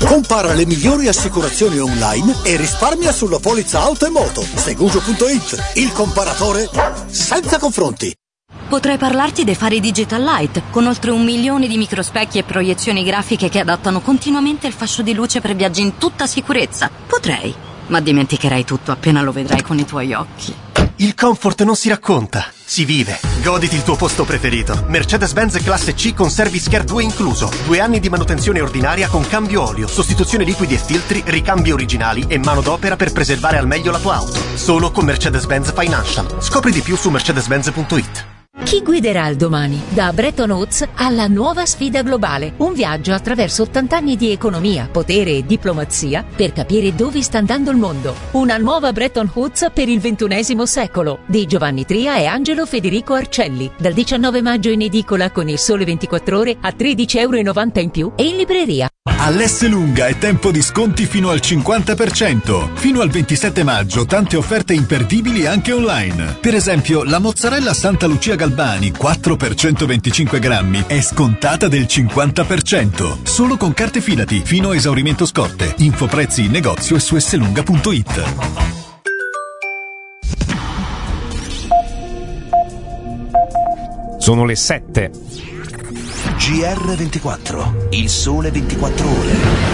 Compara le migliori assicurazioni online e risparmia sulla polizza auto e moto. Segugio.it, il comparatore senza confronti. Potrei parlarti dei fari Digital Light, con oltre 1 milione di microspecchi e proiezioni grafiche che adattano continuamente il fascio di luce per viaggi in tutta sicurezza. Potrei, ma dimenticherai tutto appena lo vedrai con i tuoi occhi. Il comfort non si racconta, si vive. Goditi il tuo posto preferito. Mercedes-Benz classe C con Service Care 2 incluso. 2 anni di manutenzione ordinaria con cambio olio, sostituzione liquidi e filtri, ricambi originali e manodopera per preservare al meglio la tua auto. Solo con Mercedes-Benz Financial. Scopri di più su mercedes-benz.it. Chi guiderà il domani? Da Bretton Woods alla nuova sfida globale. Un viaggio attraverso 80 anni di economia, potere e diplomazia per capire dove sta andando il mondo. Una nuova Bretton Woods per il XXI secolo di Giovanni Tria e Angelo Federico Arcelli. Dal 19 maggio in edicola con Il Sole 24 Ore a €13,90 in più e in libreria. All'Esselunga è tempo di sconti fino al 50%. Fino al 27 maggio tante offerte imperdibili anche online. Per esempio, la mozzarella Santa Lucia Galbani 4 per 125 grammi è scontata del 50%. Solo con carte Fidati, fino a esaurimento scorte. Infoprezzi in negozio e su esselunga.it. Sono le 7. GR24, il sole 24 ore.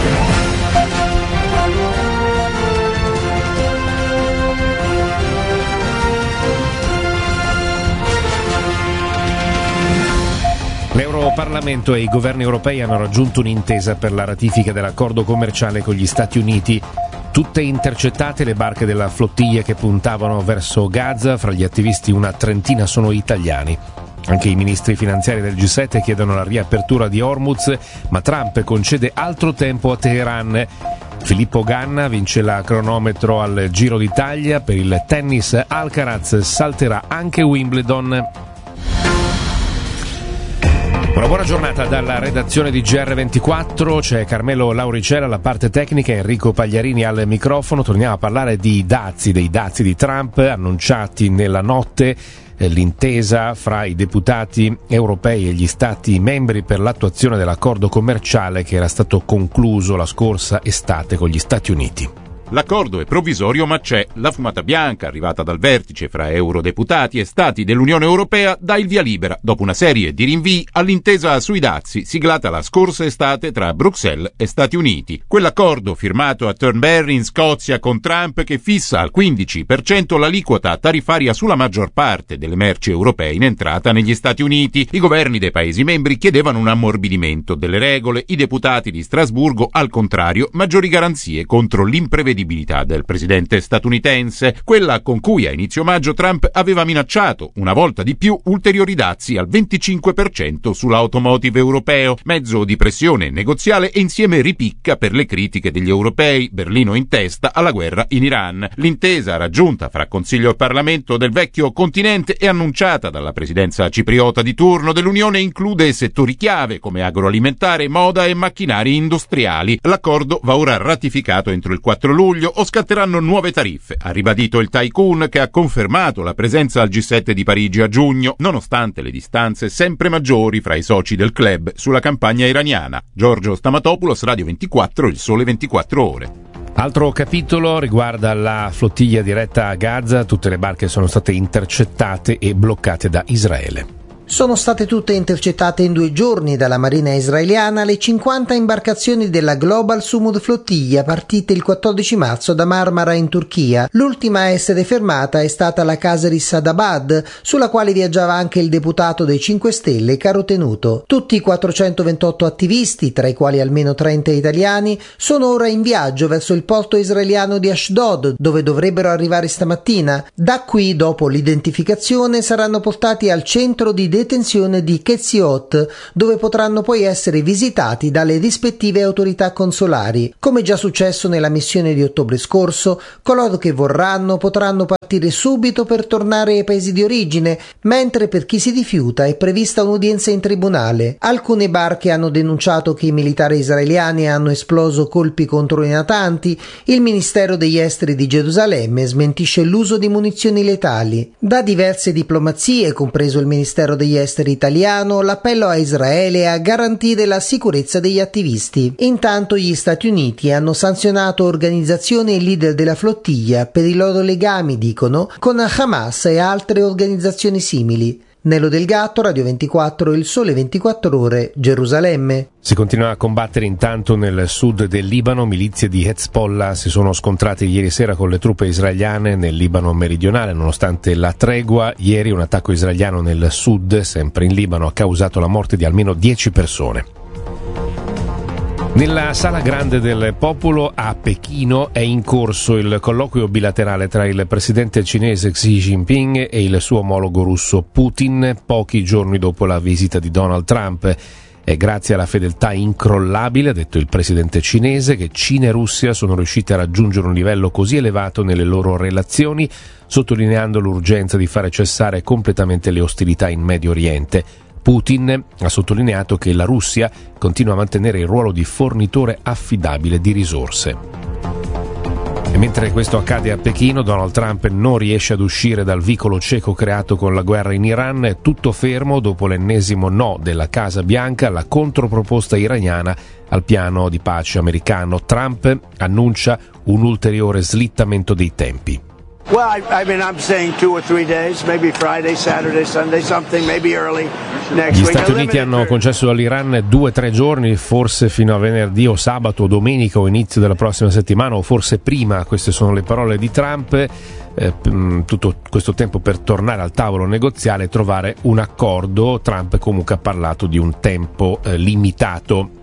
L'Europarlamento e i governi europei hanno raggiunto un'intesa per la ratifica dell'accordo commerciale con gli Stati Uniti. Tutte intercettate le barche della flottiglia che puntavano verso Gaza, fra gli attivisti una trentina sono italiani. Anche i ministri finanziari del G7 chiedono la riapertura di Hormuz, ma Trump concede altro tempo a Teheran. Filippo Ganna vince la cronometro al Giro d'Italia. Per il tennis Alcaraz salterà anche Wimbledon. Una buona giornata dalla redazione di GR24, c'è Carmelo Lauricella alla parte tecnica, Enrico Pagliarini al microfono. Torniamo a parlare dei dazi di Trump annunciati nella notte. L'intesa fra i deputati europei e gli stati membri per l'attuazione dell'accordo commerciale che era stato concluso la scorsa estate con gli Stati Uniti. L'accordo è provvisorio, ma c'è. La fumata bianca, arrivata dal vertice fra eurodeputati e stati dell'Unione Europea, dà il via libera, dopo una serie di rinvii, all'intesa sui dazi siglata la scorsa estate tra Bruxelles e Stati Uniti. Quell'accordo firmato a Turnberry in Scozia con Trump che fissa al 15% l'aliquota tariffaria sulla maggior parte delle merci europee in entrata negli Stati Uniti. I governi dei Paesi membri chiedevano un ammorbidimento delle regole, i deputati di Strasburgo, al contrario, maggiori garanzie contro l'imprevedibilità del presidente statunitense, quella con cui a inizio maggio Trump aveva minacciato una volta di più ulteriori dazi al 25% sull'automotive europeo, mezzo di pressione negoziale e insieme ripicca per le critiche degli europei, Berlino in testa alla guerra in Iran. L'intesa raggiunta fra Consiglio e Parlamento del vecchio continente e annunciata dalla presidenza cipriota di turno dell'Unione include settori chiave come agroalimentare, moda e macchinari industriali. L'accordo va ora ratificato entro il 4 luglio o scatteranno nuove tariffe, ha ribadito il tycoon che ha confermato la presenza al G7 di Parigi a giugno, nonostante le distanze sempre maggiori fra i soci del club sulla campagna iraniana. Giorgio Stamatopoulos, Radio 24, il Sole 24 Ore. Altro capitolo riguarda la flottiglia diretta a Gaza. Tutte le barche sono state intercettate e bloccate da Israele. Sono state tutte intercettate in 2 giorni dalla Marina israeliana le 50 imbarcazioni della Global Sumud Flottiglia partite il 14 marzo da Marmara in Turchia. L'ultima a essere fermata è stata la Caseris Adabad, sulla quale viaggiava anche il deputato dei 5 Stelle Caro Tenuto. Tutti i 428 attivisti, tra i quali almeno 30 italiani, sono ora in viaggio verso il porto israeliano di Ashdod, dove dovrebbero arrivare stamattina. Da qui, dopo l'identificazione, saranno portati al centro di detenzione di Ketziot, dove potranno poi essere visitati dalle rispettive autorità consolari. Come già successo nella missione di ottobre scorso, coloro che vorranno potranno partire subito per tornare ai paesi di origine, mentre per chi si rifiuta è prevista un'udienza in tribunale. Alcune barche hanno denunciato che i militari israeliani hanno esploso colpi contro i natanti. Il Ministero degli Esteri di Gerusalemme smentisce l'uso di munizioni letali. Da diverse diplomazie, compreso il Ministero degli degli Esteri italiano l'appello a Israele a garantire la sicurezza degli attivisti. Intanto gli Stati Uniti hanno sanzionato organizzazioni e leader della flottiglia per i loro legami, dicono, con Hamas e altre organizzazioni simili. Nello Del Gatto, Radio 24, Il Sole 24 Ore, Gerusalemme. Si continua a combattere intanto nel sud del Libano. Milizie di Hezbollah si sono scontrate ieri sera con le truppe israeliane nel Libano meridionale, nonostante la tregua. Ieri un attacco israeliano nel sud, sempre in Libano, ha causato la morte di almeno 10 persone. Nella Sala Grande del Popolo a Pechino è in corso il colloquio bilaterale tra il presidente cinese Xi Jinping e il suo omologo russo Putin, pochi giorni dopo la visita di Donald Trump. È grazie alla fedeltà incrollabile, ha detto il presidente cinese, che Cina e Russia sono riuscite a raggiungere un livello così elevato nelle loro relazioni, sottolineando l'urgenza di fare cessare completamente le ostilità in Medio Oriente. Putin ha sottolineato che la Russia continua a mantenere il ruolo di fornitore affidabile di risorse. E mentre questo accade a Pechino, Donald Trump non riesce ad uscire dal vicolo cieco creato con la guerra in Iran. È tutto fermo dopo l'ennesimo no della Casa Bianca alla controproposta iraniana al piano di pace americano. Trump annuncia un ulteriore slittamento dei tempi. Well, I'm saying 2 or 3 days, maybe Friday, Saturday, Sunday, something, maybe early next week. Gli Stati Uniti hanno concesso all'Iran 2 o 3 giorni, forse fino a venerdì o sabato o domenica o inizio della prossima settimana, o forse prima. Queste sono le parole di Trump. Tutto questo tempo per tornare al tavolo negoziale e trovare un accordo. Trump comunque ha parlato di un tempo limitato.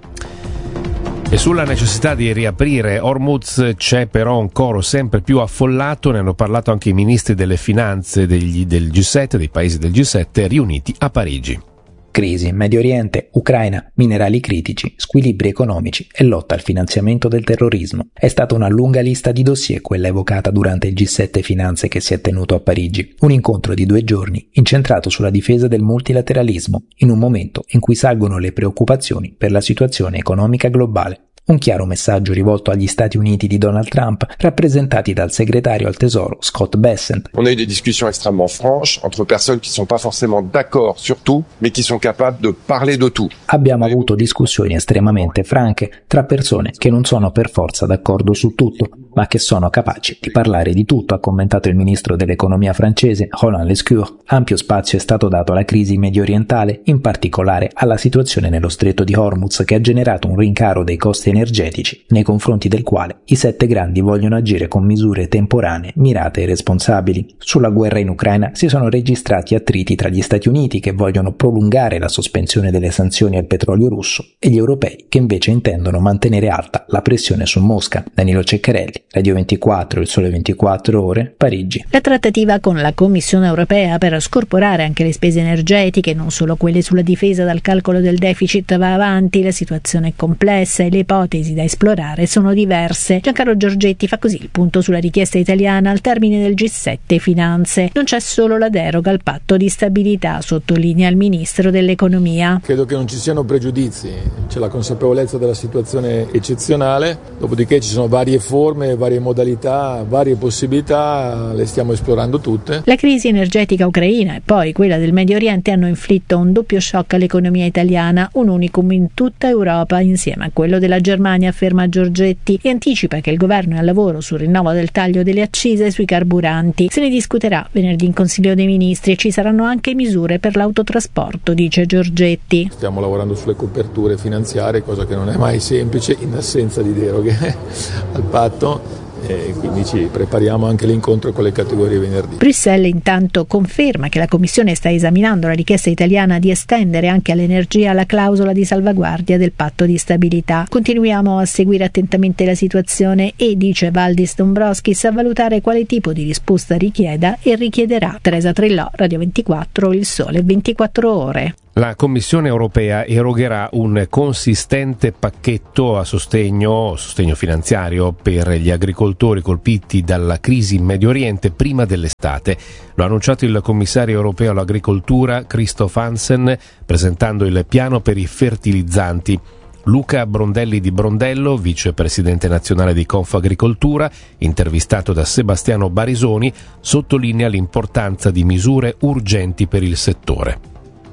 E sulla necessità di riaprire Hormuz c'è però un coro sempre più affollato. Ne hanno parlato anche i ministri delle finanze del G7, dei paesi del G7 riuniti a Parigi. Crisi, Medio Oriente, Ucraina, minerali critici, squilibri economici e lotta al finanziamento del terrorismo. È stata una lunga lista di dossier quella evocata durante il G7 Finanze che si è tenuto a Parigi. Un incontro di 2 giorni incentrato sulla difesa del multilateralismo, in un momento in cui salgono le preoccupazioni per la situazione economica globale. Un chiaro messaggio rivolto agli Stati Uniti di Donald Trump, rappresentati dal segretario al Tesoro Scott Bessent. On a eu des discussions extrêmement franches entre personnes qui sont pas forcément d'accord sur tout, mais qui sont capables de parler de tout. Abbiamo avuto discussioni estremamente franche tra persone che non sono per forza d'accordo su tutto, ma che sono capaci di parlare di tutto, ha commentato il ministro dell'economia francese Roland Lescure. Ampio spazio è stato dato alla crisi medio orientale, in particolare alla situazione nello stretto di Hormuz, che ha generato un rincaro dei costi energetici, nei confronti del quale i 7 grandi vogliono agire con misure temporanee, mirate e responsabili. Sulla guerra in Ucraina si sono registrati attriti tra gli Stati Uniti, che vogliono prolungare la sospensione delle sanzioni al petrolio russo, e gli europei, che invece intendono mantenere alta la pressione su Mosca. Danilo Ceccarelli, Radio 24, Il Sole 24 Ore, Parigi. La trattativa con la Commissione europea per scorporare anche le spese energetiche, non solo quelle sulla difesa dal calcolo del deficit, va avanti. La situazione è complessa e le ipotesi da esplorare sono diverse. Giancarlo Giorgetti fa così il punto sulla richiesta italiana al termine del G7 Finanze. Non c'è solo la deroga al patto di stabilità, sottolinea il ministro dell'economia. Credo che non ci siano pregiudizi, c'è la consapevolezza della situazione eccezionale, dopodiché ci sono varie forme, varie modalità, varie possibilità, le stiamo esplorando tutte. La crisi energetica ucraina e poi quella del Medio Oriente hanno inflitto un doppio shock all'economia italiana, un unicum in tutta Europa insieme a quello della Germania, afferma Giorgetti, e anticipa che il governo è al lavoro sul rinnovo del taglio delle accise sui carburanti. Se ne discuterà venerdì in Consiglio dei Ministri e ci saranno anche misure per l'autotrasporto, dice Giorgetti. Stiamo lavorando sulle coperture finanziarie, cosa che non è mai semplice in assenza di deroghe al patto. E quindi ci prepariamo anche l'incontro con le categorie venerdì. Bruxelles intanto conferma che la Commissione sta esaminando la richiesta italiana di estendere anche all'energia la clausola di salvaguardia del patto di stabilità. Continuiamo a seguire attentamente la situazione e, dice Valdis Dombrovskis, a valutare quale tipo di risposta richieda e richiederà. Teresa Trillò, Radio 24, Il Sole 24 Ore. La Commissione europea erogherà un consistente pacchetto a sostegno finanziario per gli agricoltori colpiti dalla crisi in Medio Oriente prima dell'estate. Lo ha annunciato il commissario europeo all'agricoltura Christoph Hansen presentando il piano per i fertilizzanti. Luca Brondelli di Brondello, vicepresidente nazionale di Confagricoltura, intervistato da Sebastiano Barisoni, sottolinea l'importanza di misure urgenti per il settore.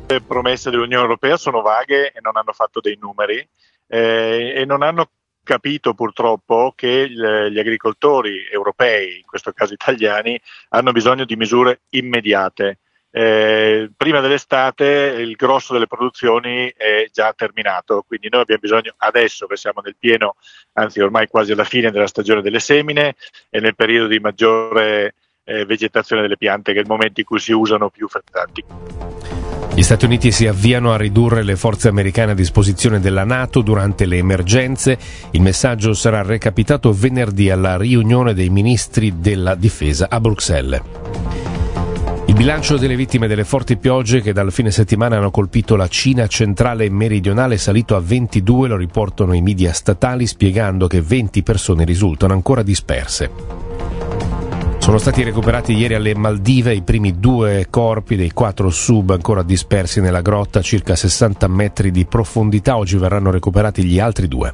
Le promesse dell'Unione Europea sono vaghe e non hanno fatto dei numeri e non hanno capito purtroppo che gli agricoltori europei, in questo caso italiani, hanno bisogno di misure immediate. Prima dell'estate il grosso delle produzioni è già terminato, quindi noi abbiamo bisogno adesso che siamo nel pieno, anzi ormai quasi alla fine della stagione delle semine e nel periodo di maggiore vegetazione delle piante, che è il momento in cui si usano più fertilizzanti. Gli Stati Uniti si avviano a ridurre le forze americane a disposizione della NATO durante le emergenze. Il messaggio sarà recapitato venerdì alla riunione dei ministri della difesa a Bruxelles. Il bilancio delle vittime delle forti piogge che dal fine settimana hanno colpito la Cina centrale e meridionale è salito a 22, lo riportano i media statali, spiegando che 20 persone risultano ancora disperse. Sono stati recuperati ieri alle Maldive i primi 2 corpi dei 4 sub ancora dispersi nella grotta a circa 60 metri di profondità. Oggi verranno recuperati gli altri 2.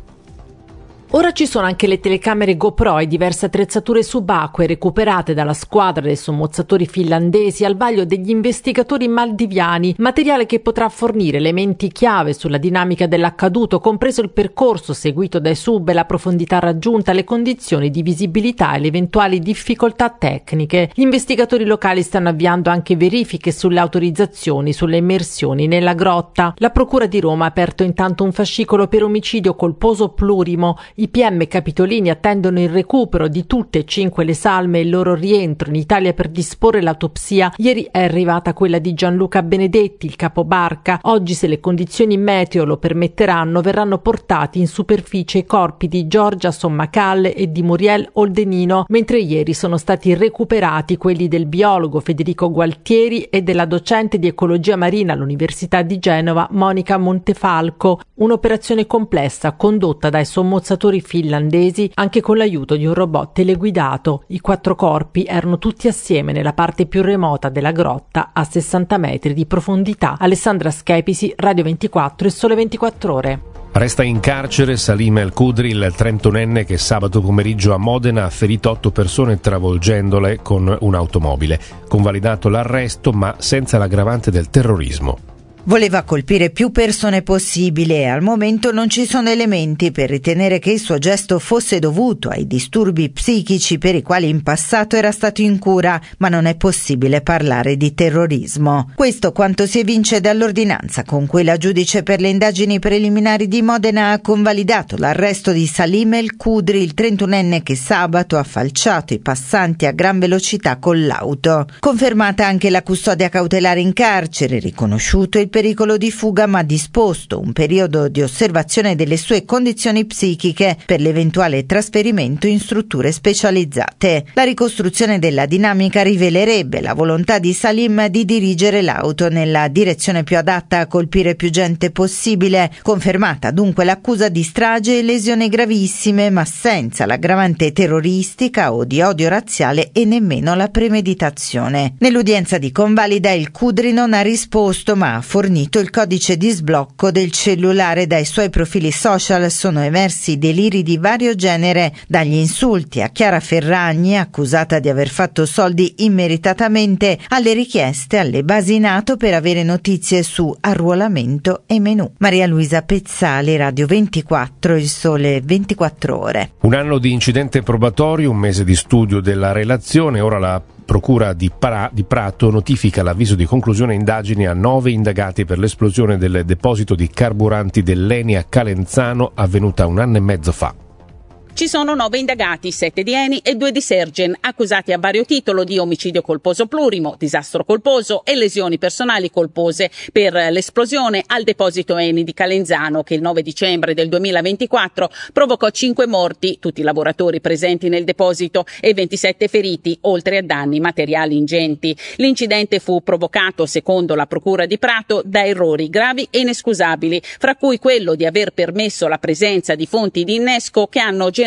Ora ci sono anche le telecamere GoPro e diverse attrezzature subacquee recuperate dalla squadra dei sommozzatori finlandesi al vaglio degli investigatori maldiviani, materiale che potrà fornire elementi chiave sulla dinamica dell'accaduto, compreso il percorso seguito dai sub e la profondità raggiunta, le condizioni di visibilità e le eventuali difficoltà tecniche. Gli investigatori locali stanno avviando anche verifiche sulle autorizzazioni sulle immersioni nella grotta. La Procura di Roma ha aperto intanto un fascicolo per omicidio colposo plurimo. I PM capitolini attendono il recupero di tutte e 5 le salme e il loro rientro in Italia per disporre l'autopsia. Ieri è arrivata quella di Gianluca Benedetti, il capobarca. Oggi, se le condizioni meteo lo permetteranno, verranno portati in superficie i corpi di Giorgia Sommacalle e di Muriel Oldenino, mentre ieri sono stati recuperati quelli del biologo Federico Gualtieri e della docente di ecologia marina all'Università di Genova Monica Montefalco. Un'operazione complessa condotta dai sommozzatori finlandesi anche con l'aiuto di un robot teleguidato. I 4 corpi erano tutti assieme nella parte più remota della grotta a 60 metri di profondità. Alessandra Schepisi, Radio 24 e Sole 24 Ore. Resta in carcere Salim El Khudri, il 31enne che sabato pomeriggio a Modena ha ferito 8 persone travolgendole con un'automobile. Convalidato l'arresto, ma senza l'aggravante del terrorismo. Voleva colpire più persone possibile e al momento non ci sono elementi per ritenere che il suo gesto fosse dovuto ai disturbi psichici per i quali in passato era stato in cura, ma non è possibile parlare di terrorismo. Questo quanto si evince dall'ordinanza con cui la giudice per le indagini preliminari di Modena ha convalidato l'arresto di Salim El Khudri, il 31enne che sabato ha falciato i passanti a gran velocità con l'auto. Confermata anche la custodia cautelare in carcere, riconosciuto il pericolo di fuga, ma disposto un periodo di osservazione delle sue condizioni psichiche per l'eventuale trasferimento in strutture specializzate. La ricostruzione della dinamica rivelerebbe la volontà di Salim di dirigere l'auto nella direzione più adatta a colpire più gente possibile. Confermata dunque l'accusa di strage e lesioni gravissime, ma senza l'aggravante terroristica o di odio razziale e nemmeno la premeditazione. Nell'udienza di convalida il Khudri non ha risposto, ma ha fornito il codice di sblocco del cellulare. Dai suoi profili social sono emersi deliri di vario genere, dagli insulti a Chiara Ferragni, accusata di aver fatto soldi immeritatamente, alle richieste alle basi NATO per avere notizie su arruolamento e menù. Maria Luisa Pezzali, Radio 24, Il Sole 24 Ore. Un anno di incidente probatorio, un mese di studio della relazione, ora la Procura di Prato notifica l'avviso di conclusione indagini a 9 indagati per l'esplosione del deposito di carburanti dell'Eni a Calenzano avvenuta 1 anno e mezzo fa. Ci sono 9 indagati, 7 di Eni e 2 di Sergen, accusati a vario titolo di omicidio colposo plurimo, disastro colposo e lesioni personali colpose per l'esplosione al deposito Eni di Calenzano che il 9 dicembre del 2024 provocò 5 morti, tutti i lavoratori presenti nel deposito, e 27 feriti, oltre a danni materiali ingenti. L'incidente fu provocato, secondo la Procura di Prato, da errori gravi e inescusabili, fra cui quello di aver permesso la presenza di fonti di innesco che hanno generato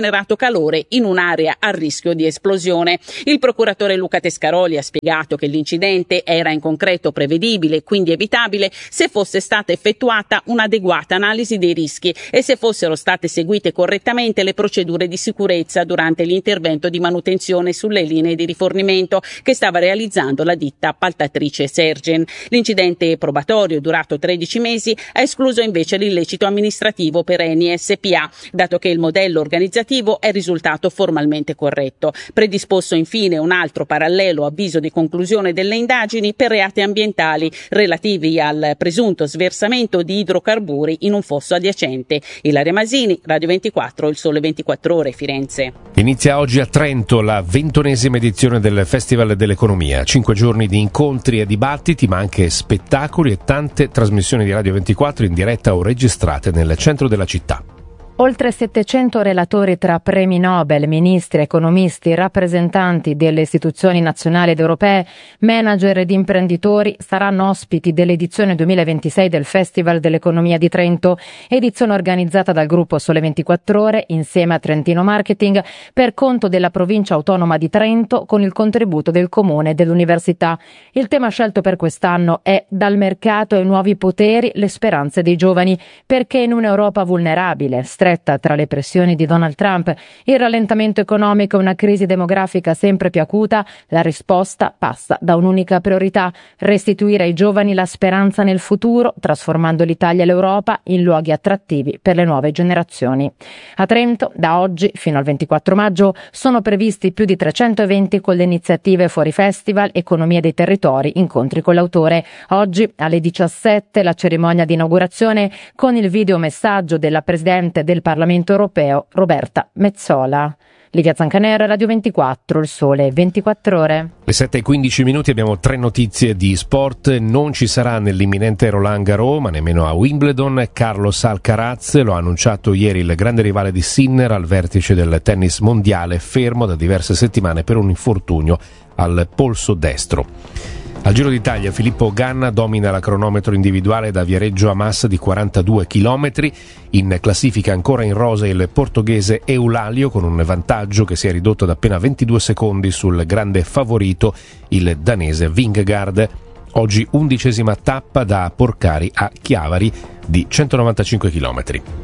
generato calore in un'area a rischio di esplosione. Il procuratore Luca Tescaroli ha spiegato che l'incidente era in concreto prevedibile e quindi evitabile se fosse stata effettuata un'adeguata analisi dei rischi e se fossero state seguite correttamente le procedure di sicurezza durante l'intervento di manutenzione sulle linee di rifornimento che stava realizzando la ditta appaltatrice Sergen. L'incidente probatorio, durato 13 mesi, ha escluso invece l'illecito amministrativo per Eni SPA, dato che il modello organizzativo è risultato formalmente corretto. Predisposto infine un altro parallelo avviso di conclusione delle indagini per reati ambientali relativi al presunto sversamento di idrocarburi in un fosso adiacente. Ilaria Masini, Radio 24, Il Sole 24 Ore, Firenze. Inizia oggi a Trento la 21ª edizione del Festival dell'Economia. 5 giorni di incontri e dibattiti, ma anche spettacoli e tante trasmissioni di Radio 24 in diretta o registrate nel centro della città. Oltre 700 relatori tra premi Nobel, ministri, economisti, rappresentanti delle istituzioni nazionali ed europee, manager ed imprenditori saranno ospiti dell'edizione 2026 del Festival dell'Economia di Trento, edizione organizzata dal gruppo Sole 24 Ore insieme a Trentino Marketing per conto della provincia autonoma di Trento con il contributo del comune e dell'università. Il tema scelto per quest'anno è Dal mercato ai nuovi poteri, le speranze dei giovani, perché in un'Europa vulnerabile, stretta tra le pressioni di Donald Trump, il rallentamento economico e una crisi demografica sempre più acuta, la risposta passa da un'unica priorità: restituire ai giovani la speranza nel futuro, trasformando l'Italia e l'Europa in luoghi attrattivi per le nuove generazioni. A Trento, da oggi fino al 24 maggio, sono previsti più di 300 eventi con le iniziative Fuori Festival, Economia dei territori, incontri con l'autore. Oggi alle 17 la cerimonia di inaugurazione con il videomessaggio della Presidente del Parlamento europeo Roberta Metsola. Livia Zancanera, Radio 24, Il Sole 24 Ore. Le 7:15 abbiamo 3 notizie di sport. Non ci sarà nell'imminente Roland Garros, ma nemmeno a Wimbledon, Carlos Alcaraz. Lo ha annunciato ieri il grande rivale di Sinner al vertice del tennis mondiale, fermo da diverse settimane per un infortunio al polso destro. Al Giro d'Italia Filippo Ganna domina la cronometro individuale da Viareggio a Massa di 42 km. In classifica ancora in rosa il portoghese Eulalio con un vantaggio che si è ridotto ad appena 22 secondi sul grande favorito, il danese Vingegaard. Oggi 11ª tappa da Porcari a Chiavari di 195 km.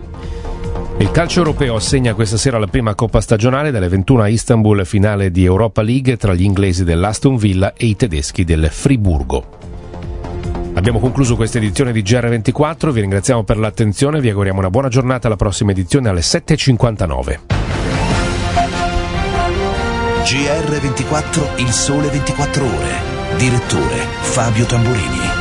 Il calcio europeo assegna questa sera la prima coppa stagionale dalle 21 a Istanbul, finale di Europa League tra gli inglesi dell'Aston Villa e i tedeschi del Friburgo. Abbiamo concluso questa edizione di GR24, vi ringraziamo per l'attenzione, vi auguriamo una buona giornata, alla prossima edizione alle 7:59. GR24, Il Sole 24 Ore. Direttore Fabio Tamburini.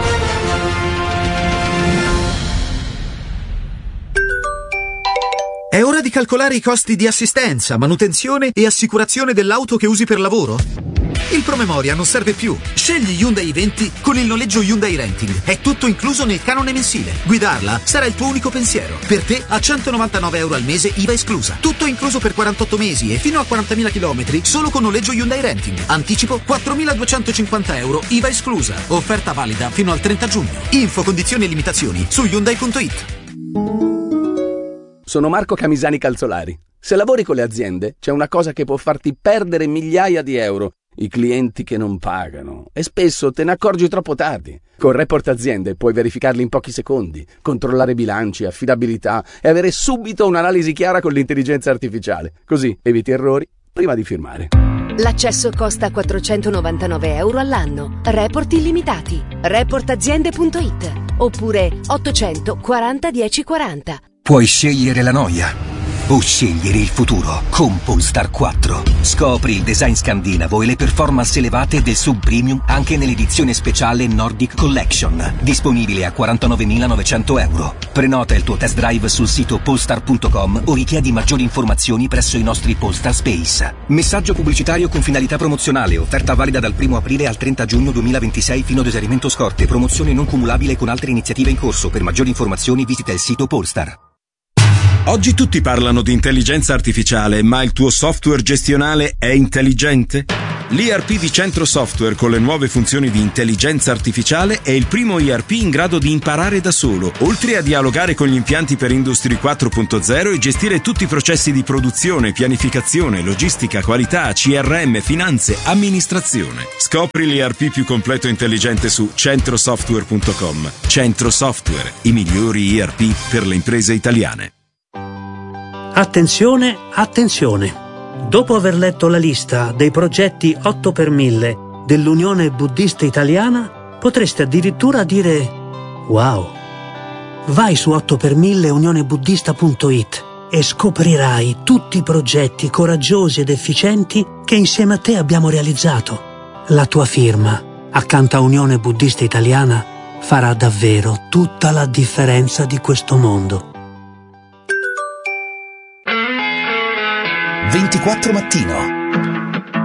È ora di calcolare i costi di assistenza, manutenzione e assicurazione dell'auto che usi per lavoro? Il promemoria non serve più. Scegli Hyundai i20 con il noleggio Hyundai Renting. È tutto incluso nel canone mensile. Guidarla sarà il tuo unico pensiero. Per te a €199 al mese, IVA esclusa. Tutto incluso per 48 mesi e fino a 40.000 km solo con noleggio Hyundai Renting. Anticipo €4.250, IVA esclusa. Offerta valida fino al 30 giugno. Info, condizioni e limitazioni su Hyundai.it. Sono Marco Camisani Calzolari. Se lavori con le aziende, c'è una cosa che può farti perdere migliaia di euro: i clienti che non pagano. E spesso te ne accorgi troppo tardi. Con Report Aziende puoi verificarli in pochi secondi, controllare bilanci, affidabilità e avere subito un'analisi chiara con l'intelligenza artificiale. Così eviti errori prima di firmare. L'accesso costa €499 all'anno. Report illimitati. Reportaziende.it oppure 840 1040. Puoi scegliere la noia o scegliere il futuro con Polestar 4. Scopri il design scandinavo e le performance elevate del sub premium anche nell'edizione speciale Nordic Collection, disponibile a €49.900. Prenota il tuo test drive sul sito polestar.com o richiedi maggiori informazioni presso i nostri Polestar Space. Messaggio pubblicitario con finalità promozionale, offerta valida dal 1 aprile al 30 giugno 2026 fino ad esaurimento scorte, promozione non cumulabile con altre iniziative in corso. Per maggiori informazioni visita il sito Polestar. Oggi tutti parlano di intelligenza artificiale, ma il tuo software gestionale è intelligente? L'ERP di Centro Software con le nuove funzioni di intelligenza artificiale è il primo ERP in grado di imparare da solo, oltre a dialogare con gli impianti per Industry 4.0 e gestire tutti i processi di produzione, pianificazione, logistica, qualità, CRM, finanze, amministrazione. Scopri l'ERP più completo e intelligente su centrosoftware.com. Centro Software, i migliori ERP per le imprese italiane. Attenzione, attenzione! Dopo aver letto la lista dei progetti 8 per 1000 dell'Unione Buddista Italiana, potreste addirittura dire wow. Vai su 8per1000 unionebuddista.it e scoprirai tutti i progetti coraggiosi ed efficienti che insieme a te abbiamo realizzato. La tua firma, accanto a Unione Buddista Italiana, farà davvero tutta la differenza di questo mondo. 24 Mattino.